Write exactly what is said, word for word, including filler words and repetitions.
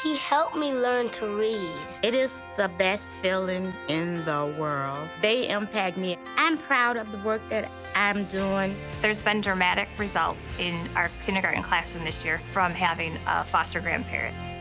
He helped me learn to read. It is the best feeling in the world. They impact me. I'm proud of the work that I'm doing. There's been dramatic results in our kindergarten classroom this year from having a foster grandparent.